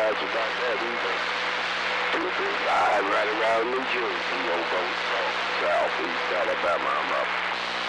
ask about that either. I'm a good guy right around New Jersey, over southeast Alabama. I'm